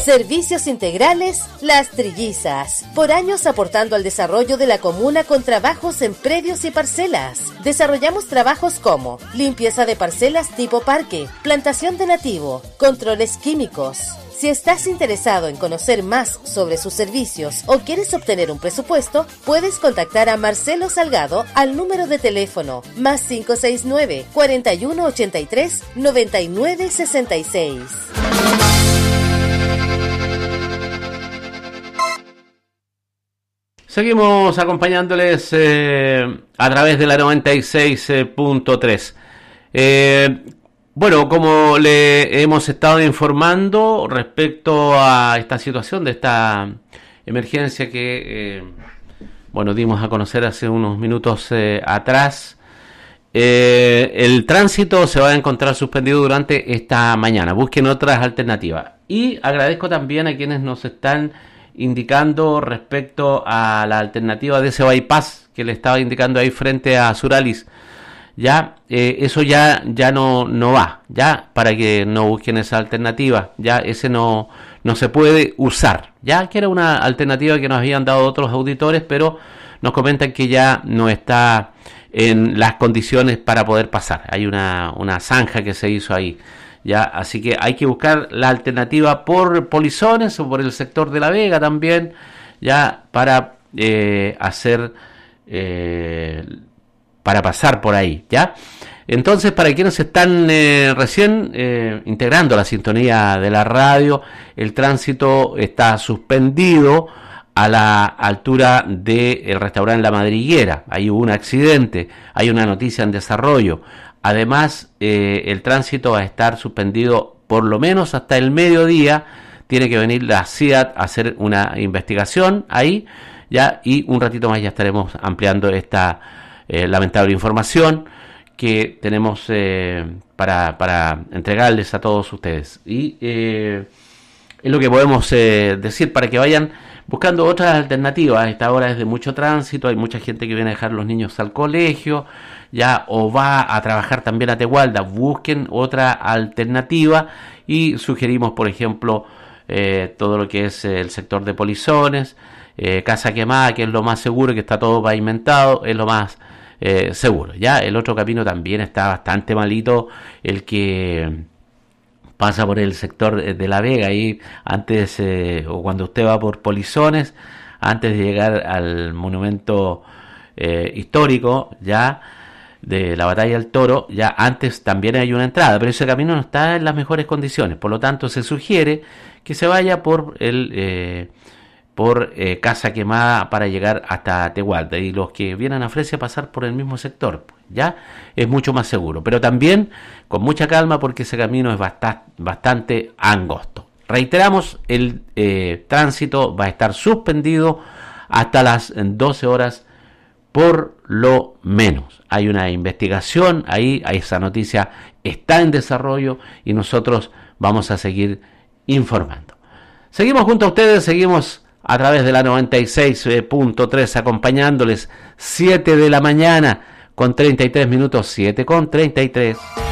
Servicios integrales Las Trillizas. Por años aportando al desarrollo de la comuna con trabajos en predios y parcelas. Desarrollamos trabajos como limpieza de parcelas tipo parque, plantación de nativo, controles químicos. Si estás interesado en conocer más sobre sus servicios o quieres obtener un presupuesto, puedes contactar a Marcelo Salgado al número de teléfono +569 4183 9966. Seguimos acompañándoles a través de la 96.3. Bueno, como le hemos estado informando respecto a esta situación de esta emergencia que, dimos a conocer hace unos minutos atrás, el tránsito se va a encontrar suspendido durante esta mañana. Busquen otras alternativas. Y agradezco también a quienes nos están indicando respecto a la alternativa de ese bypass que le estaba indicando ahí frente a Suralis. Ya eso ya no va, ya, para que no busquen esa alternativa, ya ese no se puede usar, ya, que era una alternativa que nos habían dado otros auditores, pero nos comentan que ya no está en las condiciones para poder pasar. Hay una zanja que se hizo ahí, ya, así que hay que buscar la alternativa por Polizones o por el sector de La Vega también, ya, para para pasar por ahí, ¿ya? Entonces, para quienes están recién integrando la sintonía de la radio, el tránsito está suspendido a la altura del restaurante La Madriguera. Ahí hubo un accidente, hay una noticia en desarrollo. Además, el tránsito va a estar suspendido por lo menos hasta el mediodía. Tiene que venir la CIAT a hacer una investigación ahí, ¿ya? Y un ratito más ya estaremos ampliando esta lamentable información que tenemos para entregarles a todos ustedes. Y es lo que podemos decir para que vayan buscando otras alternativas. A esta hora es de mucho tránsito, hay mucha gente que viene a dejar a los niños al colegio, ya, o va a trabajar también a Tegualda. Busquen otra alternativa y sugerimos, por ejemplo, todo lo que es el sector de Polizones, Casa Quemada, que es lo más seguro, que está todo pavimentado, es lo más seguro. Ya el otro camino también está bastante malito, el que pasa por el sector de La Vega, y antes o cuando usted va por Polizones, antes de llegar al monumento histórico, ya, de la Batalla del Toro, ya antes también hay una entrada, pero ese camino no está en las mejores condiciones. Por lo tanto, se sugiere que se vaya por Casa Quemada para llegar hasta Tegualda, y los que vienen a Fresia pasar por el mismo sector, ya es mucho más seguro, pero también con mucha calma porque ese camino es bastante angosto. Reiteramos, el tránsito va a estar suspendido hasta las 12 horas por lo menos. Hay una investigación ahí, esa noticia está en desarrollo y nosotros vamos a seguir informando. Seguimos junto a ustedes, seguimos a través de la 96.3 acompañándoles. 7 de la mañana con 33 minutos, 7 con 33.